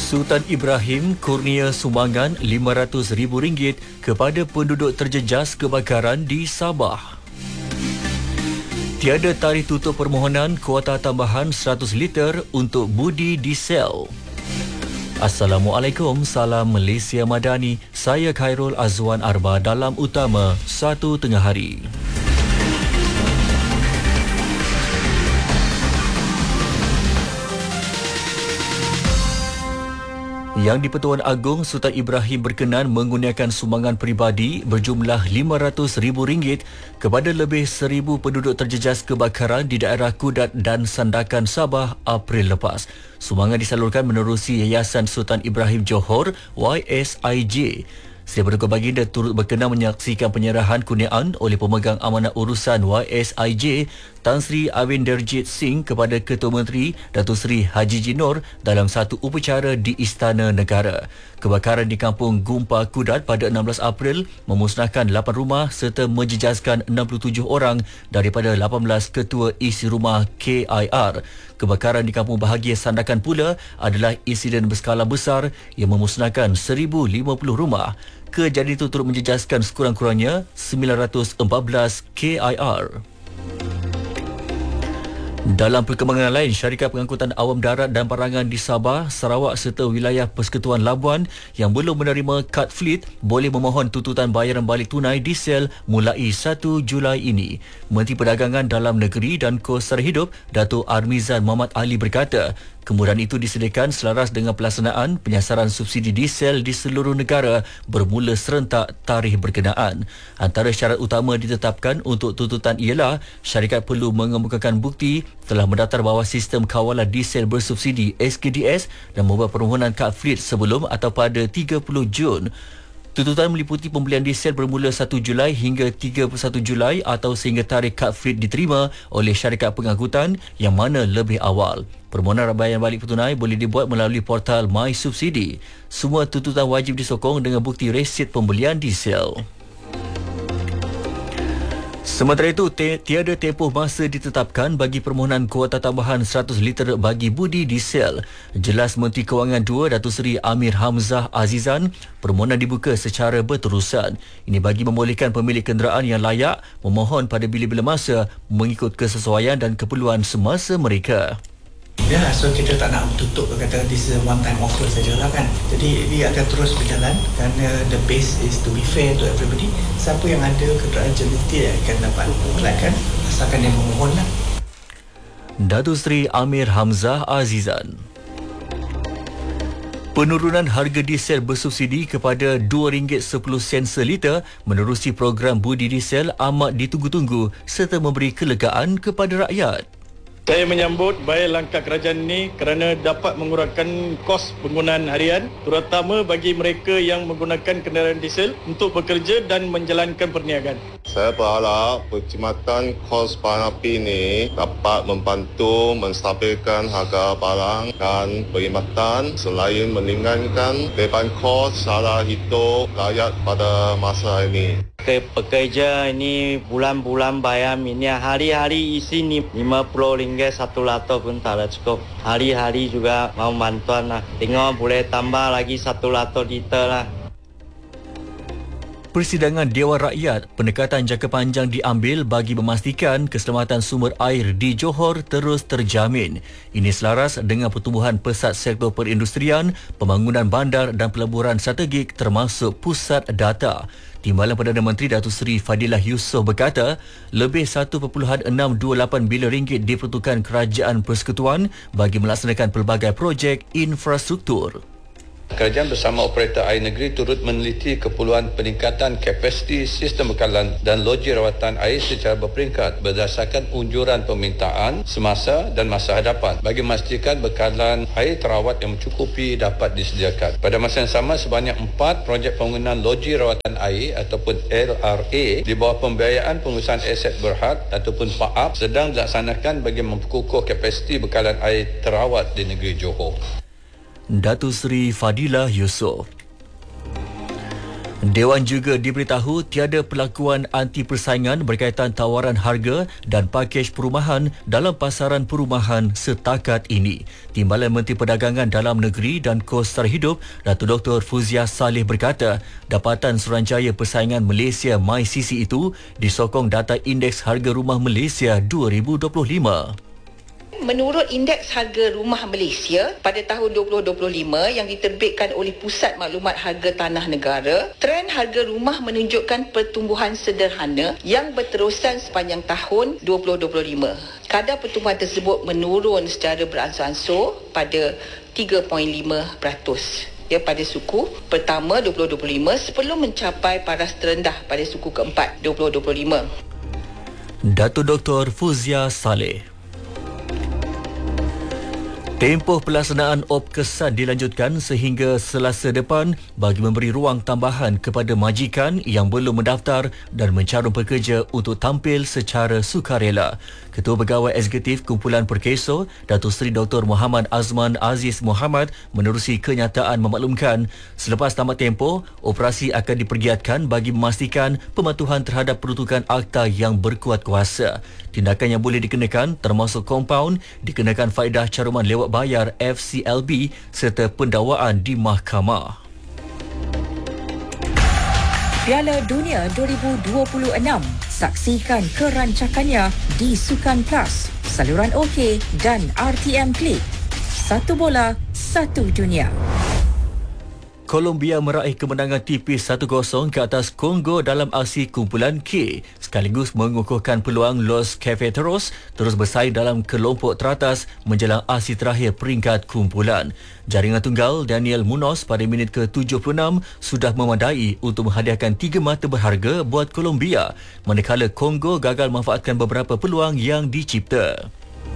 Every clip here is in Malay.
Sultan Ibrahim kurnia sumbangan RM500,000 kepada penduduk terjejas kebakaran di Sabah. Tiada tarikh tutup permohonan kuota tambahan 100 liter untuk budi diesel. Assalamualaikum, salam Malaysia Madani. Saya Khairul Azwan Arba dalam Utama 1 Tengah Hari. Yang di-Pertuan Agong, Sultan Ibrahim berkenan mengurniakan sumbangan peribadi berjumlah RM500,000 kepada lebih 1,000 penduduk terjejas kebakaran di daerah Kudat dan Sandakan Sabah April lepas. Sumbangan disalurkan menerusi Yayasan Sultan Ibrahim Johor YSIJ. Seri Paduka Baginda turut berkenan menyaksikan penyerahan kurniaan oleh pemegang amanah urusan YSIJ Tan Sri Avinderjit Singh kepada Ketua Menteri Datuk Seri Haji Jinor dalam satu upacara di Istana Negara. Kebakaran di kampung Gumpa Kudat pada 16 April memusnahkan 8 rumah serta menjejaskan 67 orang daripada 18 ketua isi rumah KIR. Kebakaran di kampung bahagia Sandakan pula adalah insiden berskala besar yang memusnahkan 1,050 rumah. Kejadian itu turut menjejaskan sekurang-kurangnya 914 KIR. Dalam perkembangan lain, syarikat pengangkutan awam darat dan barangan di Sabah, Sarawak serta wilayah Persekutuan Labuan yang belum menerima kad fleet boleh memohon tuntutan bayaran balik tunai diesel mulai 1 Julai ini. Menteri Perdagangan Dalam Negeri dan Kos Sara Hidup, Datuk Armizan Muhammad Ali berkata, kemudahan itu disediakan selaras dengan pelaksanaan penyasaran subsidi diesel di seluruh negara bermula serentak tarikh berkenaan. Antara syarat utama ditetapkan untuk tuntutan ialah syarikat perlu mengemukakan bukti telah mendaftar bawah sistem kawalan diesel bersubsidi SKDS dan membuat permohonan kad fleet sebelum atau pada 30 Jun. Tuntutan meliputi pembelian diesel bermula 1 Julai hingga 31 Julai atau sehingga tarikh kad fleet diterima oleh syarikat pengangkutan yang mana lebih awal. Permohonan bayaran balik tunai boleh dibuat melalui portal My Subsidi. Semua tuntutan wajib disokong dengan bukti resit pembelian diesel. Sementara itu, tiada tempoh masa ditetapkan bagi permohonan kuota tambahan 100 liter bagi budi diesel. Jelas Menteri Kewangan 2 Datuk Seri Amir Hamzah Azizan, permohonan dibuka secara berterusan. Ini bagi membolehkan pemilik kenderaan yang layak memohon pada bila-bila masa mengikut kesesuaian dan keperluan semasa mereka. Ya, so kita tak nak tutup kata this is a one time offer sajalah kan. Jadi dia akan terus berjalan kerana the base is to be fair to everybody. Siapa yang ada kenderaan jenis akan dapat apply asalkan dia memohonlah. Datuk Seri Amir Hamzah Azizan. Penurunan harga diesel bersubsidi kepada RM2.10 seliter menerusi program budi diesel amat ditunggu-tunggu serta memberi kelegaan kepada rakyat. Saya menyambut baik langkah kerajaan ini kerana dapat mengurangkan kos penggunaan harian terutama bagi mereka yang menggunakan kenderaan diesel untuk bekerja dan menjalankan perniagaan. Saya berharap perkhidmatan kos barang api ini dapat membantu menstabilkan harga barang dan perkhidmatan selain meringankan beban kos sara hidup rakyat pada masa ini. Pekerja ini bulan-bulan bayar minyak hari-hari isi ni RM50 1 lato pun tak ada cukup. Hari-hari juga mau bantuan lah. Tengok boleh tambah lagi 1 lato liter lah. Persidangan Dewan Rakyat, pendekatan jangka panjang diambil bagi memastikan keselamatan sumber air di Johor terus terjamin. Ini selaras dengan pertumbuhan pesat sektor perindustrian, pembangunan bandar dan pelaburan strategik termasuk pusat data. Timbalan Perdana Menteri Datuk Seri Fadilah Yusof berkata, lebih RM1.628 bilion diperuntukkan Kerajaan Persekutuan bagi melaksanakan pelbagai projek infrastruktur. Kerajaan bersama operator air negeri turut meneliti keperluan peningkatan kapasiti sistem bekalan dan loji rawatan air secara berperingkat berdasarkan unjuran permintaan semasa dan masa hadapan bagi memastikan bekalan air terawat yang mencukupi dapat disediakan. Pada masa yang sama, sebanyak 4 projek pembangunan loji rawatan air ataupun LRA di bawah pembiayaan pengurusan aset berhad ataupun PAAP sedang dilaksanakan bagi memperkukuh kapasiti bekalan air terawat di negeri Johor. Datuk Seri Fadilah Yusof. Dewan juga diberitahu tiada perlakuan anti persaingan berkaitan tawaran harga dan pakej perumahan dalam pasaran perumahan setakat ini. Timbalan Menteri Perdagangan Dalam Negeri dan Kos Sara Hidup, Datuk Dr. Fuzia Saleh berkata, dapatan Suruhanjaya Persaingan Malaysia MyCC itu disokong data Indeks Harga Rumah Malaysia 2025. Menurut Indeks Harga Rumah Malaysia pada tahun 2025 yang diterbitkan oleh Pusat Maklumat Harga Tanah Negara, trend harga rumah menunjukkan pertumbuhan sederhana yang berterusan sepanjang tahun 2025. Kadar pertumbuhan tersebut menurun secara beransur-ansur pada 3.5%. Pada suku pertama 2025 sebelum mencapai paras terendah pada suku keempat 2025. Datuk Dr. Fuzia Saleh. Tempoh pelaksanaan OP-Kesan dilanjutkan sehingga Selasa depan bagi memberi ruang tambahan kepada majikan yang belum mendaftar dan mencarum pekerja untuk tampil secara sukarela. Ketua Pegawai Eksekutif Kumpulan Perkeso, Datuk Seri Dr. Muhammad Azman Aziz Muhammad menerusi kenyataan memaklumkan selepas tamat tempoh, operasi akan dipergiatkan bagi memastikan pematuhan terhadap peruntukan akta yang berkuat kuasa. Tindakan yang boleh dikenakan termasuk kompaun, dikenakan faedah caruman lewat bayar FCLB serta pendakwaan di mahkamah. Piala Dunia 2026. Saksikan kerancakannya di Sukan Plus, saluran OK dan RTM Klik. Satu bola, satu dunia. Colombia meraih kemenangan tipis 1-0 ke atas Kongo dalam aksi kumpulan K, sekaligus mengukuhkan peluang Los Cafeteros terus bersaing dalam kelompok teratas menjelang aksi terakhir peringkat kumpulan. Jaringan tunggal Daniel Munoz pada minit ke-76 sudah memadai untuk menghadiahkan 3 mata berharga buat Colombia, manakala Kongo gagal memanfaatkan beberapa peluang yang dicipta.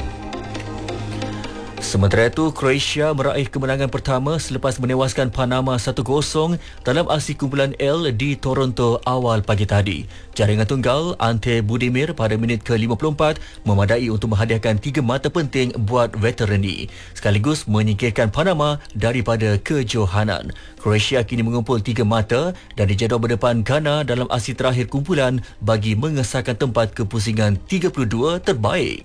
Sementara itu, Croatia meraih kemenangan pertama selepas menewaskan Panama 1-0 dalam aksi kumpulan L di Toronto awal pagi tadi. Jaringan tunggal Ante Budimir pada minit ke-54 memadai untuk menghadiahkan 3 mata penting buat veterani, sekaligus menyingkirkan Panama daripada kejohanan. Croatia kini mengumpul 3 mata dan dijadual berdepan Ghana dalam aksi terakhir kumpulan bagi mengesahkan tempat ke pusingan 32 terbaik.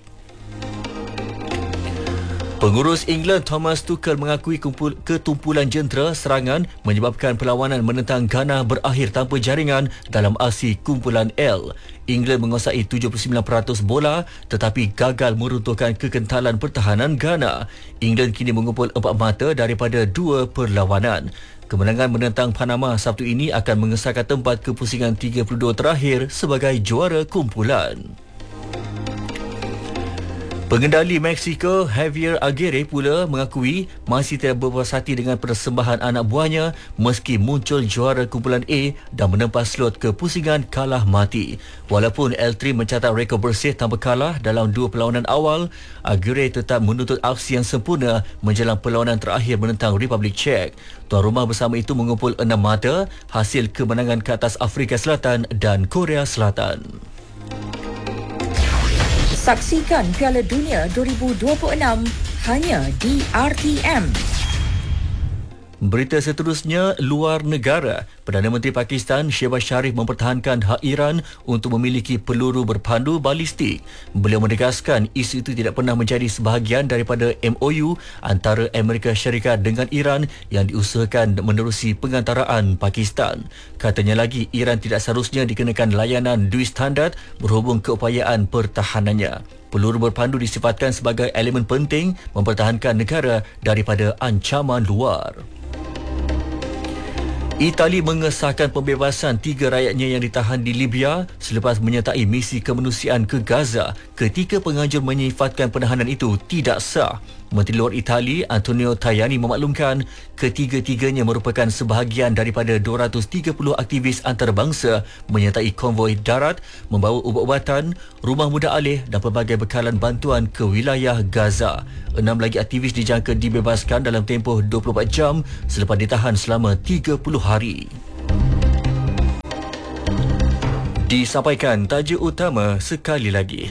Pengurus England Thomas Tuchel mengakui ketumpulan jentera serangan menyebabkan perlawanan menentang Ghana berakhir tanpa jaringan dalam aksi kumpulan L. England menguasai 79% bola tetapi gagal meruntuhkan kekentalan pertahanan Ghana. England kini mengumpul 4 mata daripada 2 perlawanan. Kemenangan menentang Panama Sabtu ini akan mengesahkan tempat ke pusingan 32 terakhir sebagai juara kumpulan. Pengendali Mexico Javier Aguirre pula mengakui masih tidak berpuas hati dengan persembahan anak buahnya meski muncul juara kumpulan A dan menempas slot ke pusingan kalah mati. Walaupun L3 mencatat rekod bersih tanpa kalah dalam 2 perlawanan awal, Aguirre tetap menuntut aksi yang sempurna menjelang perlawanan terakhir menentang Republik Czech. Tuan rumah bersama itu mengumpul 6 mata hasil kemenangan ke atas Afrika Selatan dan Korea Selatan. Saksikan Piala Dunia 2026 hanya di RTM. Berita seterusnya, luar negara. Perdana Menteri Pakistan Shehbaz Sharif mempertahankan hak Iran untuk memiliki peluru berpandu balistik. Beliau menegaskan isu itu tidak pernah menjadi sebahagian daripada MOU antara Amerika Syarikat dengan Iran yang diusahakan menerusi pengantaraan Pakistan. Katanya lagi, Iran tidak seharusnya dikenakan layanan duit standard berhubung keupayaan pertahanannya. Peluru berpandu disifatkan sebagai elemen penting mempertahankan negara daripada ancaman luar. Itali mengesahkan pembebasan 3 rakyatnya yang ditahan di Libya selepas menyertai misi kemanusiaan ke Gaza ketika penganjur menyifatkan penahanan itu tidak sah. Menteri Luar Itali Antonio Tajani memaklumkan ketiga-tiganya merupakan sebahagian daripada 230 aktivis antarabangsa menyertai konvoi darat membawa ubat-ubatan, rumah muda alih dan pelbagai bekalan bantuan ke wilayah Gaza. 6 lagi aktivis dijangka dibebaskan dalam tempoh 24 jam selepas ditahan selama 30 hari. Disampaikan tajuk utama sekali lagi.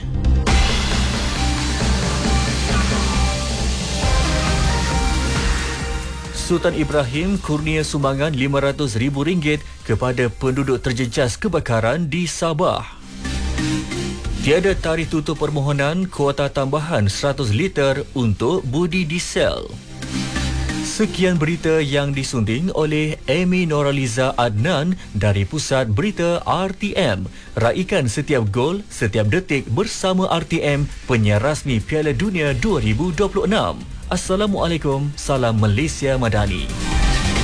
Sultan Ibrahim kurnia sumbangan RM500,000 kepada penduduk terjejas kebakaran di Sabah. Tiada tarikh tutup permohonan kuota tambahan 100 liter untuk budi diesel. Sekian berita yang disunting oleh Amy Noraliza Adnan dari Pusat Berita RTM. Raikan setiap gol, setiap detik bersama RTM, penyiar rasmi Piala Dunia 2026. Assalamualaikum, salam Malaysia Madani.